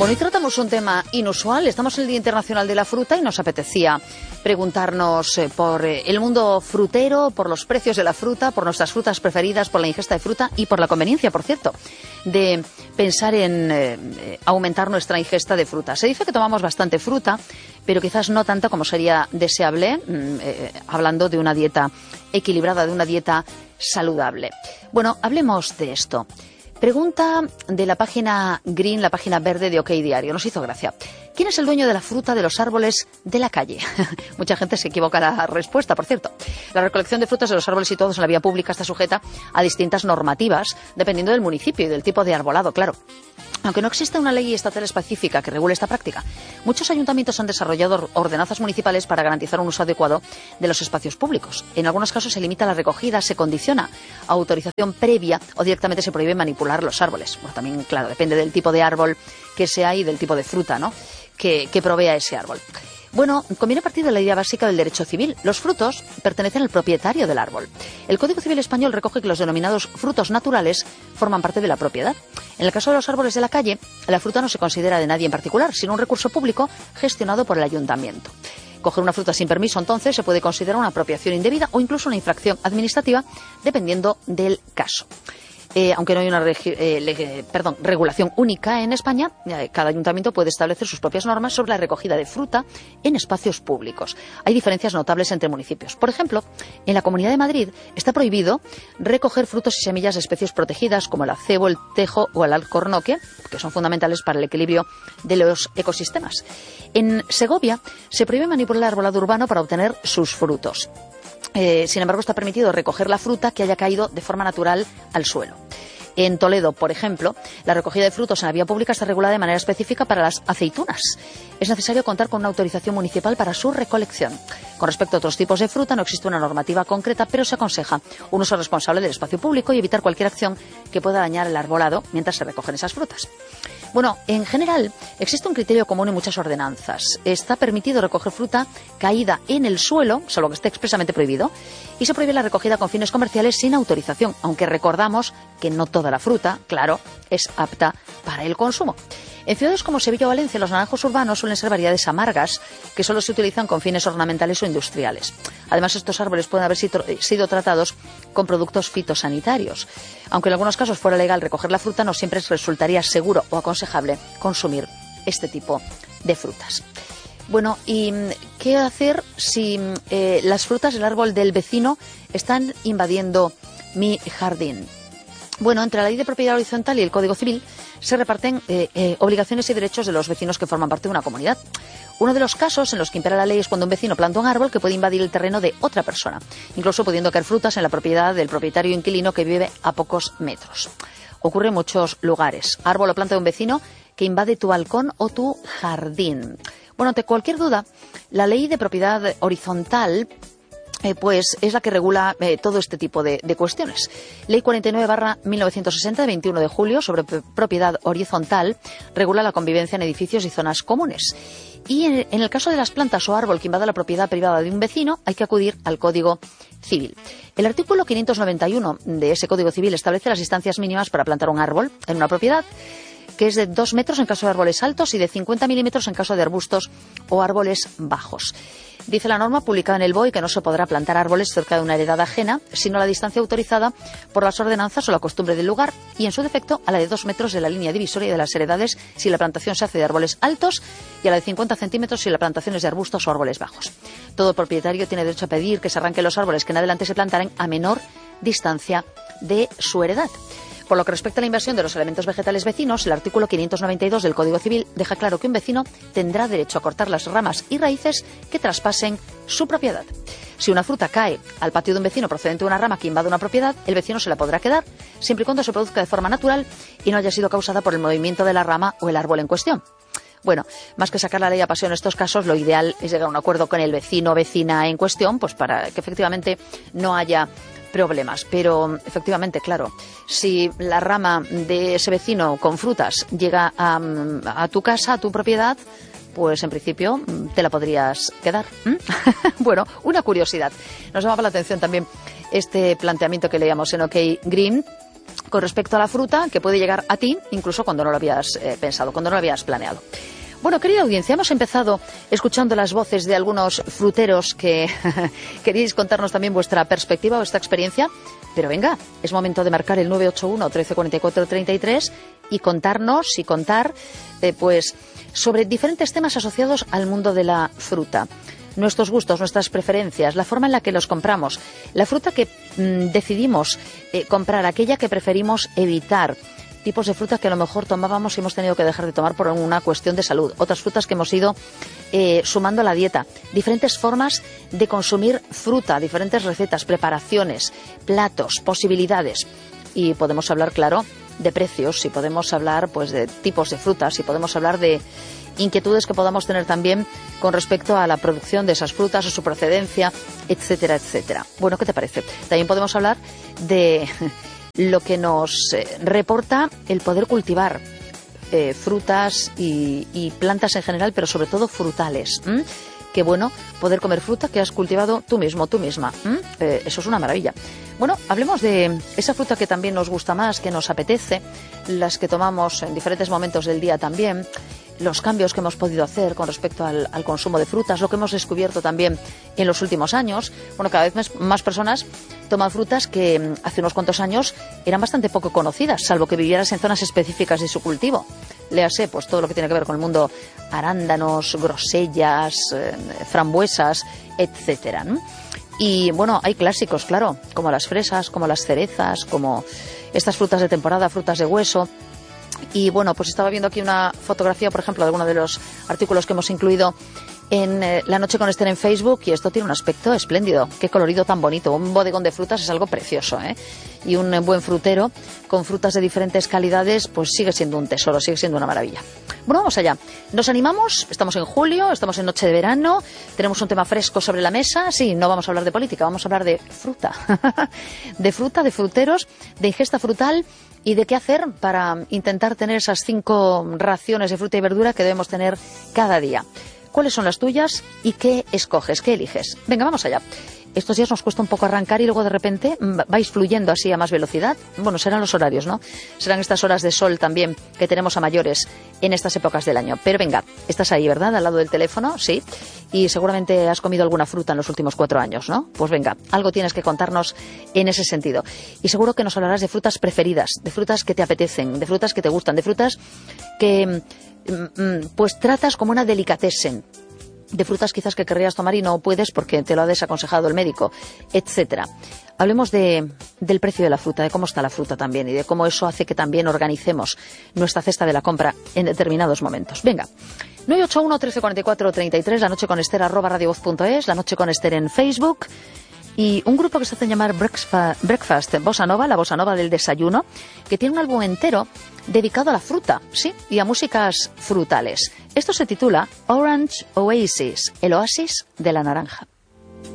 Bueno, y tratamos un tema inusual. Estamos en el Día Internacional de la Fruta y nos apetecía preguntarnos por el mundo frutero, por los precios de la fruta, por nuestras frutas preferidas, por la ingesta de fruta y por la conveniencia, por cierto, de pensar en aumentar nuestra ingesta de fruta. Se dice que tomamos bastante fruta, pero quizás no tanta como sería deseable, hablando de una dieta equilibrada, de una dieta saludable. Bueno, hablemos de esto. Pregunta de la página Green, la página verde de OK Diario. Nos hizo gracia. ¿Quién es el dueño de la fruta de los árboles de la calle? Mucha gente se equivoca la respuesta, por cierto. La recolección de frutas de los árboles situados en la vía pública está sujeta a distintas normativas, dependiendo del municipio y del tipo de arbolado, claro. Aunque no existe una ley estatal específica que regule esta práctica, muchos ayuntamientos han desarrollado ordenanzas municipales para garantizar un uso adecuado de los espacios públicos. En algunos casos se limita la recogida, se condiciona a autorización previa o directamente se prohíbe manipular los árboles. Bueno, también, claro, depende del tipo de árbol que sea y del tipo de fruta, ¿no?, que provea ese árbol. Bueno, conviene partir de la idea básica del derecho civil. Los frutos pertenecen al propietario del árbol. El Código Civil español recoge que los denominados frutos naturales forman parte de la propiedad. En el caso de los árboles de la calle, la fruta no se considera de nadie en particular, sino un recurso público gestionado por el ayuntamiento. Coger una fruta sin permiso, entonces, se puede considerar una apropiación indebida o incluso una infracción administrativa, dependiendo del caso. Aunque no hay una regulación única en España, cada ayuntamiento puede establecer sus propias normas sobre la recogida de fruta en espacios públicos. Hay diferencias notables entre municipios. Por ejemplo, en la Comunidad de Madrid está prohibido recoger frutos y semillas de especies protegidas como el acebo, el tejo o el alcornoque, que son fundamentales para el equilibrio de los ecosistemas. En Segovia se prohíbe manipular el arbolado urbano para obtener sus frutos. Sin embargo, está permitido recoger la fruta que haya caído de forma natural al suelo. En Toledo, por ejemplo, la recogida de frutos en la vía pública está regulada de manera específica para las aceitunas. Es necesario contar con una autorización municipal para su recolección. Con respecto a otros tipos de fruta, no existe una normativa concreta, pero se aconseja un uso responsable del espacio público y evitar cualquier acción que pueda dañar el arbolado mientras se recogen esas frutas. Bueno, en general, existe un criterio común en muchas ordenanzas. Está permitido recoger fruta caída en el suelo, salvo que esté expresamente prohibido, y se prohíbe la recogida con fines comerciales sin autorización, aunque recordamos que no toda la fruta, claro, es apta para el consumo. En ciudades como Sevilla o Valencia, los naranjos urbanos suelen ser variedades amargas que solo se utilizan con fines ornamentales o industriales. Además, estos árboles pueden haber sido tratados con productos fitosanitarios. Aunque en algunos casos fuera legal recoger la fruta, no siempre resultaría seguro o aconsejable consumir este tipo de frutas. Bueno, ¿y qué hacer si las frutas del árbol del vecino están invadiendo mi jardín? Bueno, entre la Ley de Propiedad Horizontal y el Código Civil se reparten obligaciones y derechos de los vecinos que forman parte de una comunidad. Uno de los casos en los que impera la ley es cuando un vecino planta un árbol que puede invadir el terreno de otra persona, incluso pudiendo caer frutas en la propiedad del propietario inquilino que vive a pocos metros. Ocurre en muchos lugares. Árbol o planta de un vecino que invade tu balcón o tu jardín. Bueno, ante cualquier duda, la Ley de Propiedad Horizontal pues es la que regula todo este tipo de cuestiones. Ley 49/1960 de 21 de julio sobre propiedad horizontal regula la convivencia en edificios y zonas comunes. Y en el caso de las plantas o árbol que invada la propiedad privada de un vecino, hay que acudir al Código Civil. El artículo 591 de ese Código Civil establece las distancias mínimas para plantar un árbol en una propiedad, que es de 2 metros en caso de árboles altos y de 50 milímetros en caso de arbustos o árboles bajos. Dice la norma publicada en el BOE que no se podrá plantar árboles cerca de una heredad ajena, sino a la distancia autorizada por las ordenanzas o la costumbre del lugar y, en su defecto, a la de 2 metros de la línea divisoria de las heredades si la plantación se hace de árboles altos y a la de 50 centímetros si la plantación es de arbustos o árboles bajos. Todo propietario tiene derecho a pedir que se arranquen los árboles que en adelante se plantaren a menor distancia de su heredad. Por lo que respecta a la invasión de los elementos vegetales vecinos, el artículo 592 del Código Civil deja claro que un vecino tendrá derecho a cortar las ramas y raíces que traspasen su propiedad. Si una fruta cae al patio de un vecino procedente de una rama que invade una propiedad, el vecino se la podrá quedar, siempre y cuando se produzca de forma natural y no haya sido causada por el movimiento de la rama o el árbol en cuestión. Bueno, más que sacar la ley a paseo en estos casos, lo ideal es llegar a un acuerdo con el vecino o vecina en cuestión, pues para que efectivamente no haya problemas. Pero efectivamente, claro, si la rama de ese vecino con frutas llega a tu casa, a tu propiedad, pues en principio te la podrías quedar. Bueno, una curiosidad. Nos llamaba la atención también este planteamiento que leíamos en OK Green, con respecto a la fruta que puede llegar a ti, incluso cuando no lo habías pensado, cuando no lo habías planeado. Bueno, querida audiencia, hemos empezado escuchando las voces de algunos fruteros que queréis contarnos también vuestra perspectiva, vuestra experiencia. Pero venga, es momento de marcar el 981 1344 33 y contarnos y contar pues sobre diferentes temas asociados al mundo de la fruta. Nuestros gustos, nuestras preferencias, la forma en la que los compramos, la fruta que decidimos comprar, aquella que preferimos evitar, tipos de frutas que a lo mejor tomábamos y hemos tenido que dejar de tomar por una cuestión de salud, otras frutas que hemos ido sumando a la dieta, diferentes formas de consumir fruta, diferentes recetas, preparaciones, platos, posibilidades. Y podemos hablar, claro, de precios, y podemos hablar pues de tipos de frutas, y podemos hablar de inquietudes que podamos tener también con respecto a la producción de esas frutas, a su procedencia, etcétera, etcétera. Bueno, ¿qué te parece? También podemos hablar de lo que nos reporta el poder cultivar frutas y plantas en general, pero sobre todo frutales. Qué bueno poder comer fruta que has cultivado tú mismo, tú misma. Eso es una maravilla. Bueno, hablemos de esa fruta que también nos gusta más, que nos apetece, las que tomamos en diferentes momentos del día también, los cambios que hemos podido hacer con respecto al consumo de frutas, lo que hemos descubierto también en los últimos años. Bueno, cada vez más personas toman frutas que hace unos cuantos años eran bastante poco conocidas, salvo que vivieras en zonas específicas de su cultivo. Léase, pues todo lo que tiene que ver con el mundo arándanos, grosellas, frambuesas, etcétera, ¿no? Y bueno, hay clásicos, claro, como las fresas, como las cerezas, como estas frutas de temporada, frutas de hueso. Y bueno, pues estaba viendo aquí una fotografía, por ejemplo, de alguno de los artículos que hemos incluido en La Noche con Esther en Facebook, y esto tiene un aspecto espléndido. Qué colorido tan bonito. Un bodegón de frutas es algo precioso, ¿eh? Y un buen frutero con frutas de diferentes calidades, pues sigue siendo un tesoro, sigue siendo una maravilla. Bueno, vamos allá. Nos animamos, estamos en julio, estamos en noche de verano, tenemos un tema fresco sobre la mesa. Sí, no vamos a hablar de política, vamos a hablar de fruta. De fruta, de fruteros, de ingesta frutal y de qué hacer para intentar tener esas 5 raciones de fruta y verdura que debemos tener cada día. ¿Cuáles son las tuyas y qué escoges, qué eliges? Venga, vamos allá. Estos días nos cuesta un poco arrancar y luego de repente vais fluyendo así a más velocidad. Bueno, serán los horarios, ¿no? Serán estas horas de sol también que tenemos a mayores en estas épocas del año. Pero venga, estás ahí, ¿verdad? Al lado del teléfono, sí. Y seguramente has comido alguna fruta en los últimos 4 años, ¿no? Pues venga, algo tienes que contarnos en ese sentido. Y seguro que nos hablarás de frutas preferidas, de frutas que te apetecen, de frutas que te gustan, de frutas que pues tratas como una delicatessen, de frutas quizás que querrías tomar y no puedes porque te lo ha desaconsejado el médico, etcétera. Hablemos del precio de la fruta, de cómo está la fruta también y de cómo eso hace que también organicemos nuestra cesta de la compra en determinados momentos. Venga, 981 1344 33, La Noche con Esther @radiovoz.es, La Noche con Esther en Facebook. Y un grupo que se hace llamar Breakfast Bossa Nova, la Bossa Nova del desayuno, que tiene un álbum entero dedicado a la fruta, sí, y a músicas frutales. Esto se titula Orange Oasis, el oasis de la naranja.